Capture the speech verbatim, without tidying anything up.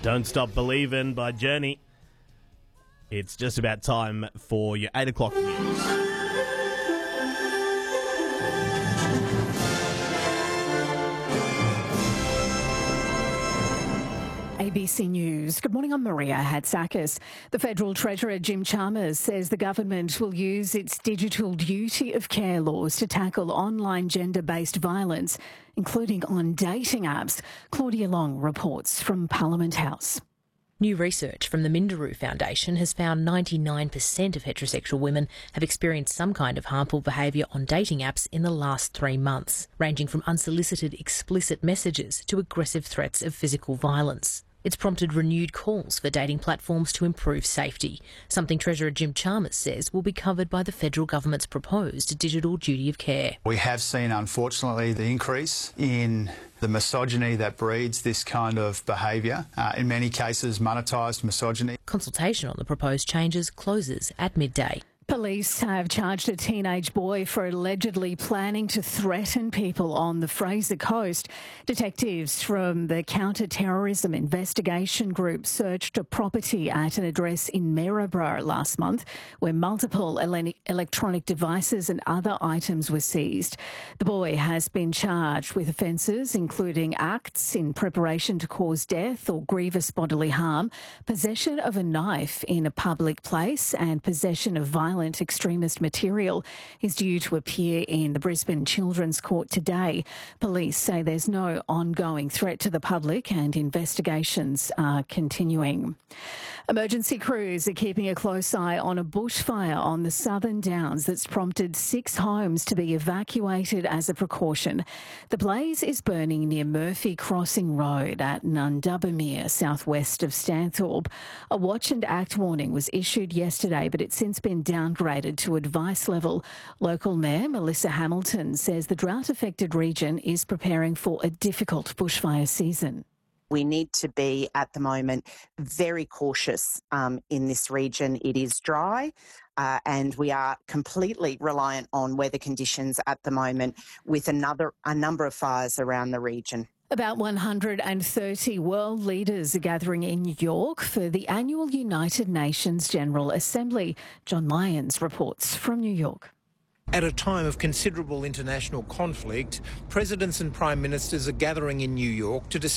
Don't Stop Believin' by Journey. It's just about time for your eight o'clock news. A B C News. Good morning, I'm Maria Hatzakis. The Federal Treasurer Jim Chalmers says the government will use its digital duty of care laws to tackle online gender-based violence, including on dating apps. Claudia Long reports from Parliament House. New research from the Minderoo Foundation has found ninety-nine percent of heterosexual women have experienced some kind of harmful behaviour on dating apps in the last three months, ranging from unsolicited explicit messages to aggressive threats of physical violence. It's prompted renewed calls for dating platforms to improve safety, something Treasurer Jim Chalmers says will be covered by the federal government's proposed digital duty of care. We have seen, unfortunately, the increase in the misogyny that breeds this kind of behaviour, uh, in many cases monetised misogyny. Consultation on the proposed changes closes at midday. Police have charged a teenage boy for allegedly planning to threaten people on the Fraser Coast. Detectives from the Counter-Terrorism Investigation Group searched a property at an address in Maryborough last month where multiple ele- electronic devices and other items were seized. The boy has been charged with offences including acts in preparation to cause death or grievous bodily harm, possession of a knife in a public place and possession of violent extremist material. Is due to appear in the Brisbane Children's Court today. Police say there's no ongoing threat to the public and investigations are continuing. Emergency crews are keeping a close eye on a bushfire on the Southern Downs that's prompted six homes to be evacuated as a precaution. The blaze is burning near Murphy Crossing Road at Nundubbermere, southwest of Stanthorpe. A watch and act warning was issued yesterday, but it's since been downgraded to advice level. Local Mayor Melissa Hamilton says the drought-affected region is preparing for a difficult bushfire season. We need to be, at the moment, very cautious um, in this region. It is dry uh, and we are completely reliant on weather conditions at the moment with another a number of fires around the region. About one hundred thirty world leaders are gathering in New York for the annual United Nations General Assembly. John Lyons reports from New York. At a time of considerable international conflict, presidents and prime ministers are gathering in New York to discuss